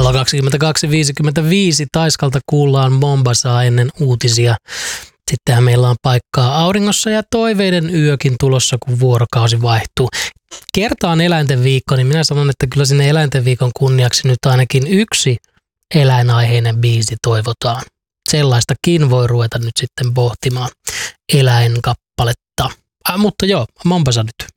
Kello 22.55 Taiskalta kuullaan Mombasaa ennen uutisia. Sittenhän meillä on paikkaa auringossa ja toiveiden yökin tulossa, kun vuorokausi vaihtuu. Kertaan eläinten viikko, niin minä sanon, että kyllä sinne eläinten viikon kunniaksi nyt ainakin yksi eläinaiheinen biisi toivotaan. Sellaistakin voi ruveta nyt sitten pohtimaan eläinkappaletta. Mutta joo, Mombasa nyt.